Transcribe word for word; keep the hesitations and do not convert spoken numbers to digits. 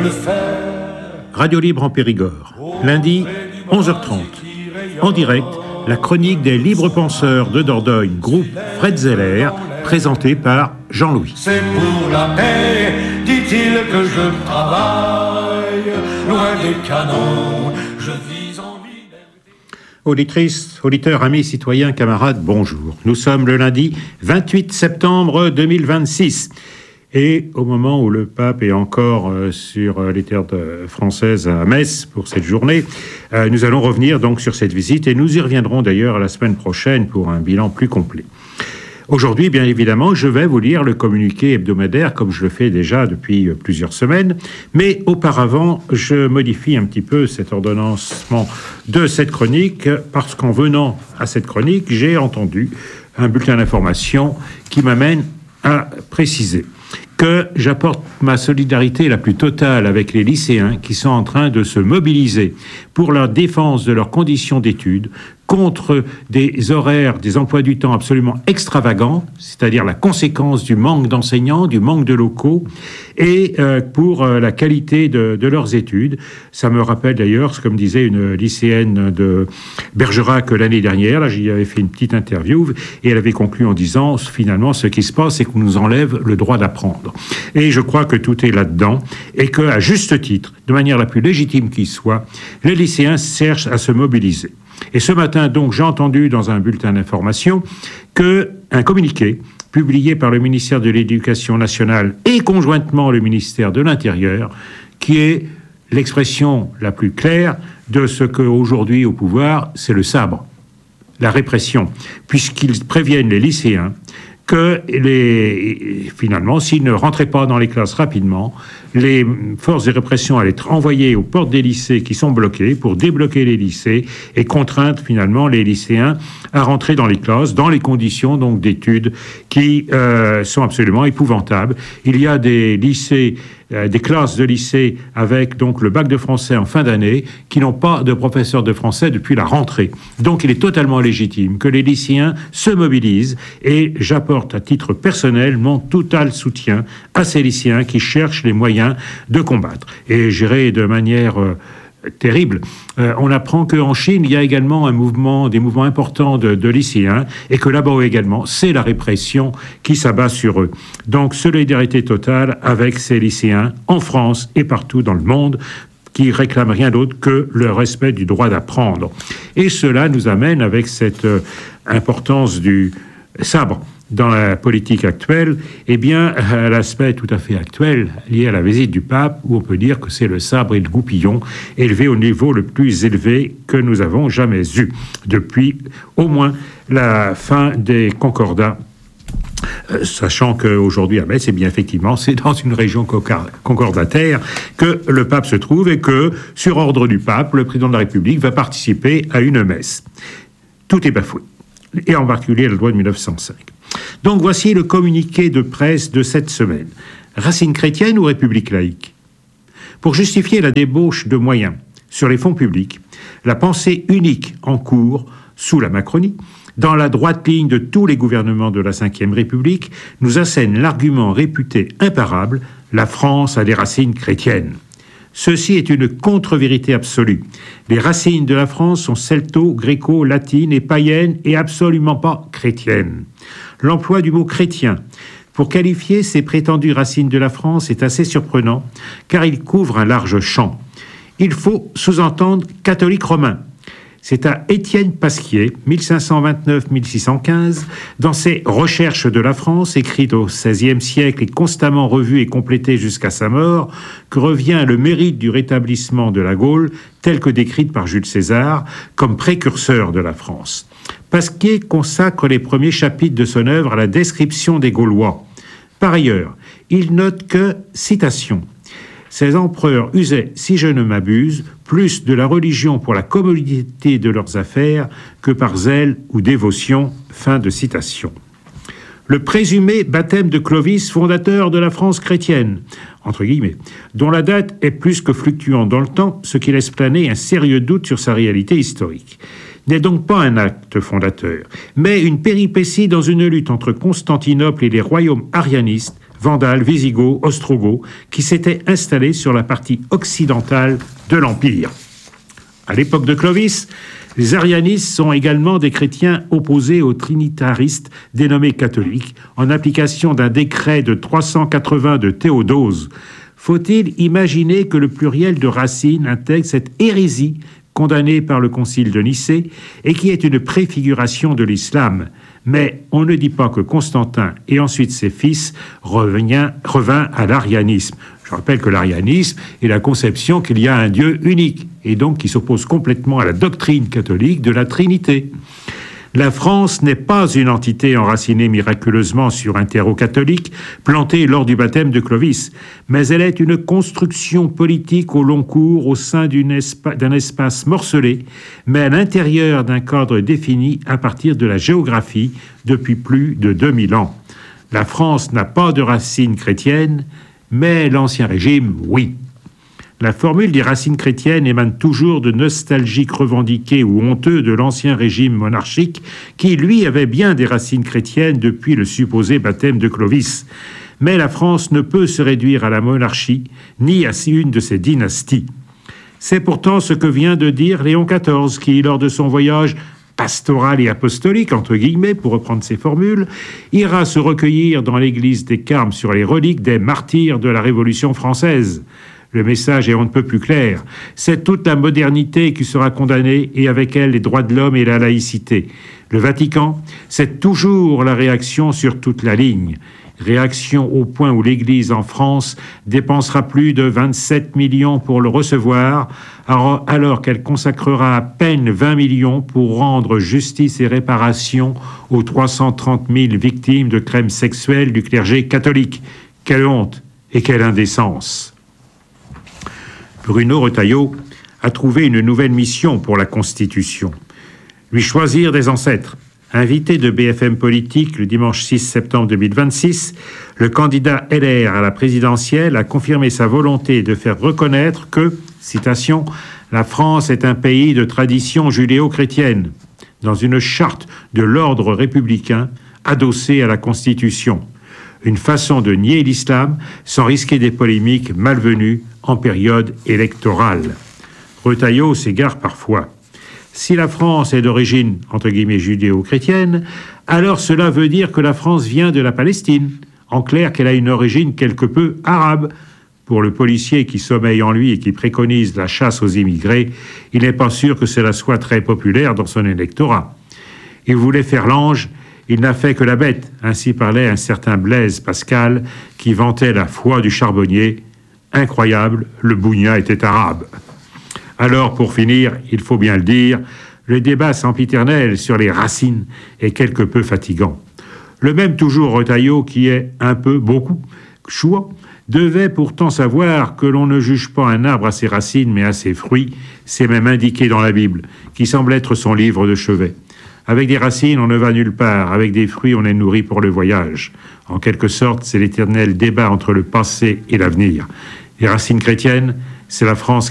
le faire. Radio Libre en Périgord, lundi, onze heures trente. En direct, la chronique des libres penseurs de Dordogne, groupe Fred Zeller, présentée par Jean-Louis. C'est pour la paix, dit-il, que je travaille, loin des canons, je vis en liberté. Auditrices, auditeurs, amis, citoyens, camarades, bonjour. Nous sommes le lundi vingt-huit septembre deux mille vingt-six. Et au moment où le pape est encore euh, sur euh, les terres de, françaises à Metz pour cette journée, euh, nous allons revenir donc sur cette visite et nous y reviendrons d'ailleurs la semaine prochaine pour un bilan plus complet. Aujourd'hui, bien évidemment, je vais vous lire le communiqué hebdomadaire comme je le fais déjà depuis plusieurs semaines, mais auparavant, je modifie un petit peu cet ordonnancement de cette chronique parce qu'en venant à cette chronique, j'ai entendu un bulletin d'information qui m'amène à préciser que j'apporte ma solidarité la plus totale avec les lycéens qui sont en train de se mobiliser pour la défense de leurs conditions d'études contre des horaires, des emplois du temps absolument extravagants, c'est-à-dire la conséquence du manque d'enseignants, du manque de locaux, et euh, pour euh, la qualité de, de leurs études. Ça me rappelle d'ailleurs, comme disait une lycéenne de Bergerac l'année dernière, là j'y avais fait une petite interview, et elle avait conclu en disant, finalement, ce qui se passe, c'est qu'on nous enlève le droit d'apprendre. Et je crois que tout est là-dedans, et qu'à juste titre, de manière la plus légitime qui soit, les lycéens cherchent à se mobiliser. Et ce matin, donc, j'ai entendu dans un bulletin d'information qu'un communiqué publié par le ministère de l'Éducation nationale et conjointement le ministère de l'Intérieur, qui est l'expression la plus claire de ce qu'aujourd'hui au pouvoir, c'est le sabre, la répression, puisqu'ils préviennent les lycéens que les, finalement, s'ils ne rentraient pas dans les classes rapidement, les forces de répression allaient être envoyées aux portes des lycées qui sont bloquées pour débloquer les lycées et contraindre finalement les lycéens à rentrer dans les classes dans les conditions donc d'études qui euh, sont absolument épouvantables. Il y a des lycées, euh, des classes de lycée avec donc le bac de français en fin d'année qui n'ont pas de professeur de français depuis la rentrée. Donc il est totalement légitime que les lycéens se mobilisent et j'apporte à titre personnel mon total soutien à ces lycéens qui cherchent les moyens de combattre. Et j'irai de manière euh, terrible. Euh, on apprend qu'en Chine, il y a également un mouvement, des mouvements importants de, de lycéens et que là-bas également, c'est la répression qui s'abat sur eux. Donc, solidarité totale avec ces lycéens en France et partout dans le monde qui réclament rien d'autre que le respect du droit d'apprendre. Et cela nous amène avec cette euh, importance du sabre dans la politique actuelle, eh bien, à l'aspect tout à fait actuel lié à la visite du pape, où on peut dire que c'est le sabre et le goupillon élevé au niveau le plus élevé que nous avons jamais eu, depuis au moins la fin des concordats. Euh, sachant qu'aujourd'hui à Metz, eh bien effectivement, c'est dans une région concordataire que le pape se trouve et que, sur ordre du pape, le président de la République va participer à une messe. Tout est bafoué, et en particulier la loi de mille neuf cent cinq. Donc voici le communiqué de presse de cette semaine. Racine chrétienne ou République laïque ? Pour justifier la débauche de moyens sur les fonds publics, la pensée unique en cours sous la Macronie, dans la droite ligne de tous les gouvernements de la cinquième République, nous assène l'argument réputé imparable « la France a des racines chrétiennes ». Ceci est une contre-vérité absolue. Les racines de la France sont celto, gréco, latines et païennes et absolument pas chrétiennes. L'emploi du mot chrétien pour qualifier ces prétendues racines de la France est assez surprenant car il couvre un large champ. Il faut sous-entendre catholique romain. C'est à Étienne Pasquier, mille cinq cent vingt-neuf à mille six cent quinze, dans ses Recherches de la France, écrites au seizième siècle et constamment revues et complétées jusqu'à sa mort, que revient le mérite du rétablissement de la Gaule, tel que décrite par Jules César, comme précurseur de la France. Pasquier consacre les premiers chapitres de son œuvre à la description des Gaulois. Par ailleurs, il note que, citation, « Ces empereurs usaient, si je ne m'abuse, plus de la religion pour la commodité de leurs affaires que par zèle ou dévotion. » Fin de citation. Le présumé baptême de Clovis, fondateur de la France chrétienne, entre guillemets, dont la date est plus que fluctuante dans le temps, ce qui laisse planer un sérieux doute sur sa réalité historique, n'est donc pas un acte fondateur, mais une péripétie dans une lutte entre Constantinople et les royaumes arianistes vandales, wisigoths, ostrogoths, qui s'étaient installés sur la partie occidentale de l'Empire. À l'époque de Clovis, les arianistes sont également des chrétiens opposés aux trinitaristes dénommés catholiques, en application d'un décret de trois cent quatre-vingts de Théodose. Faut-il imaginer que le pluriel de Racine intègre cette hérésie condamnée par le concile de Nicée et qui est une préfiguration de l'islam? Mais on ne dit pas que Constantin et ensuite ses fils revient, revint à l'arianisme. Je rappelle que l'arianisme est la conception qu'il y a un Dieu unique et donc qui s'oppose complètement à la doctrine catholique de la Trinité. La France n'est pas une entité enracinée miraculeusement sur un terreau catholique planté lors du baptême de Clovis, mais elle est une construction politique au long cours au sein d'une espa- d'un espace morcelé, mais à l'intérieur d'un cadre défini à partir de la géographie depuis plus de deux mille ans. La France n'a pas de racines chrétiennes, mais l'Ancien Régime, oui. La formule des racines chrétiennes émane toujours de nostalgiques revendiqués ou honteux de l'Ancien Régime monarchique, qui, lui, avait bien des racines chrétiennes depuis le supposé baptême de Clovis. Mais la France ne peut se réduire à la monarchie, ni à une de ses dynasties. C'est pourtant ce que vient de dire Léon quatorze, qui, lors de son voyage pastoral et apostolique, entre guillemets, pour reprendre ses formules, ira se recueillir dans l'église des Carmes sur les reliques des martyrs de la Révolution française. Le message est on ne peut plus clair. C'est toute la modernité qui sera condamnée et avec elle les droits de l'homme et la laïcité. Le Vatican, c'est toujours la réaction sur toute la ligne. Réaction au point où l'Église en France dépensera plus de vingt-sept millions pour le recevoir, alors qu'elle consacrera à peine vingt millions pour rendre justice et réparation aux trois cent trente mille victimes de crimes sexuels du clergé catholique. Quelle honte et quelle indécence! Bruno Retailleau a trouvé une nouvelle mission pour la Constitution. Lui choisir des ancêtres. Invité de B F M Politique le dimanche six septembre deux mille vingt-six, le candidat L R à la présidentielle a confirmé sa volonté de faire reconnaître que, citation, « la France est un pays de tradition judéo-chrétienne » dans une charte de l'ordre républicain adossée à la Constitution. Une façon de nier l'islam sans risquer des polémiques malvenues en période électorale. Retailleau s'égare parfois. Si la France est d'origine, entre guillemets, judéo-chrétienne, alors cela veut dire que la France vient de la Palestine. En clair, qu'elle a une origine quelque peu arabe. Pour le policier qui sommeille en lui et qui préconise la chasse aux immigrés, il n'est pas sûr que cela soit très populaire dans son électorat. Il voulait faire l'ange, il n'a fait que la bête. Ainsi parlait un certain Blaise Pascal qui vantait la foi du charbonnier. Incroyable, le bougna était arabe. Alors, pour finir, il faut bien le dire, le débat sempiternel sur les racines est quelque peu fatigant. Le même toujours Retailleau, qui est un peu, beaucoup, chouan, devait pourtant savoir que l'on ne juge pas un arbre à ses racines, mais à ses fruits. C'est même indiqué dans la Bible, qui semble être son livre de chevet. Avec des racines, on ne va nulle part. Avec des fruits, on est nourri pour le voyage. En quelque sorte, c'est l'éternel débat entre le passé et l'avenir. Les racines chrétiennes, c'est la France